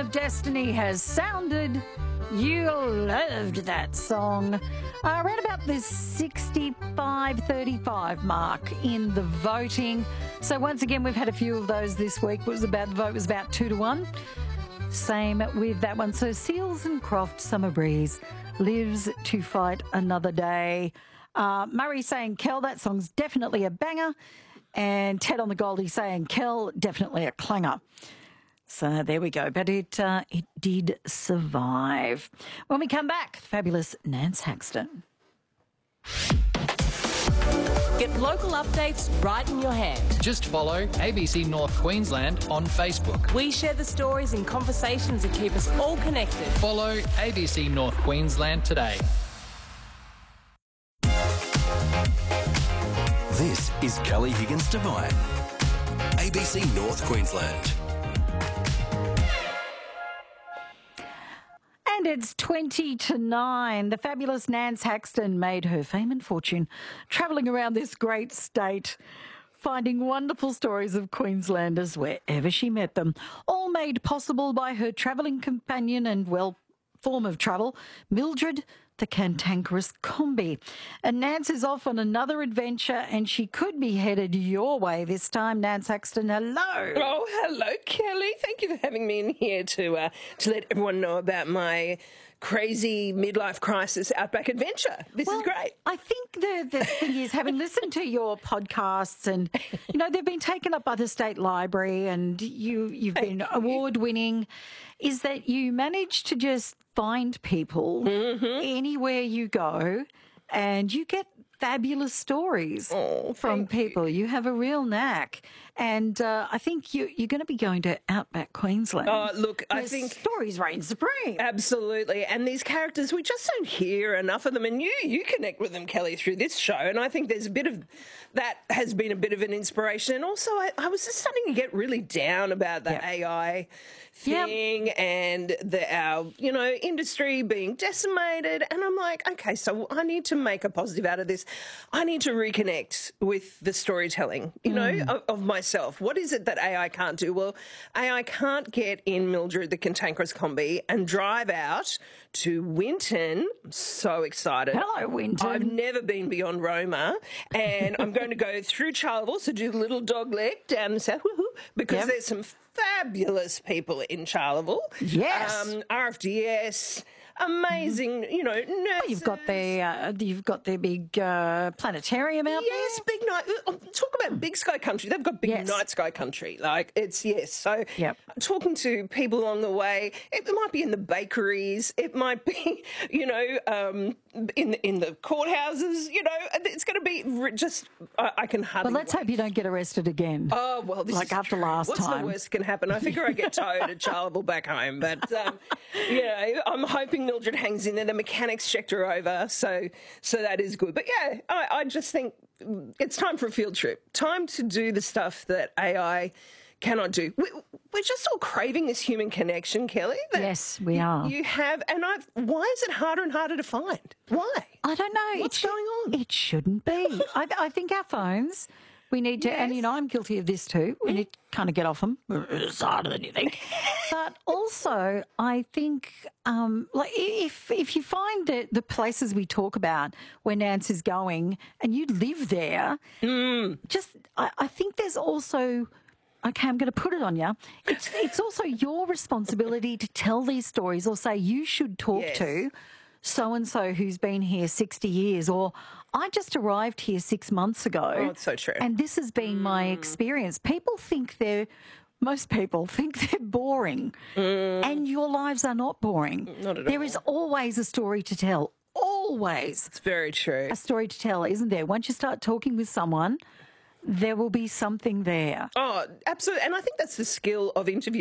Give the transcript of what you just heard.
of Destiny has sounded. You loved that song. Around about the 65-35 mark in the voting. So once again, we've had a few of those this week. The vote was about 2-1. Same with that one. So Seals and Croft, Summer Breeze, lives to fight another day. Murray saying, Kel, that song's definitely a banger. And Ted on the Goldie saying, Kel, definitely a clanger. So there we go. But it did survive. When we come back, fabulous Nance Haxton. Get local updates right in your hand. Just follow ABC North Queensland on Facebook. We share the stories and conversations that keep us all connected. Follow ABC North Queensland today. This is Kelly Higgins Devine, ABC North Queensland. And it's 20-9. The fabulous Nance Haxton made her fame and fortune travelling around this great state, finding wonderful stories of Queenslanders wherever she met them, all made possible by her travelling companion and, well, form of travel, Mildred the Cantankerous Combi. And Nance is off on another adventure and she could be headed your way this time. Nance Haxton, hello. Oh, hello, Kelly. Thank you for having me in here to let everyone know about my crazy midlife crisis outback adventure. This is great. I think the thing is, having listened to your podcasts and, you know, they've been taken up by the State Library and you've been award-winning, is that you manage to just find people anywhere you go and you get fabulous stories from people. You have a real knack. And I think you're going to be going to Outback Queensland. Oh, look, I think stories reign supreme. Absolutely. And these characters, we just don't hear enough of them. And you connect with them, Kelly, through this show. And I think there's a bit of that has been a bit of an inspiration. And also, I was just starting to get really down about the AI thing and our industry being decimated. And I'm like, okay, so I need to make a positive out of this. I need to reconnect with the storytelling, of myself. What is it that AI can't do? Well, AI can't get in Mildred the Cantankerous Combi and drive out to Winton. I'm so excited. Hello, Winton. I've never been beyond Roma. And I'm going to go through Charleville, so do the little dog leg down the south, because there's some fabulous people in Charleville. Yes. RFDS, amazing, nurses. Well, you've got their big planetarium out there. Yes, big night. Talk about big sky country. They've got big night sky country. Like So talking to people along the way, it might be in the bakeries. It might be, in the courthouses. It's going to be just. I can hardly. Well, let's hope you don't get arrested again. Oh well, this like is after true. last What's time. What's the worst can happen? I figure I get towed at Charleville back home, but I'm hoping Mildred hangs in there. The mechanics checked her over, so that is good. But yeah, I just think it's time for a field trip. Time to do the stuff that AI cannot do. We're just all craving this human connection, Kelly. Yes, we are. You have, and why is it harder and harder to find? Why? I don't know. What's going on? It shouldn't be. I think our phones, we need to, and I'm guilty of this too, we need to kind of get off them. It's harder than you think. But also, I think, if you find that the places we talk about where Nance is going and you live there, I think there's also... Okay, I'm going to put it on you. It's also your responsibility to tell these stories or say you should talk to so-and-so who's been here 60 years or I just arrived here 6 months ago. Oh, it's so true. And this has been my experience. Most people think they're boring and your lives are not boring. Not at all. There is always a story to tell. Always. It's very true. A story to tell, isn't there? Once you start talking with someone, there will be something there. Oh, absolutely. And I think that's the skill of interviewing.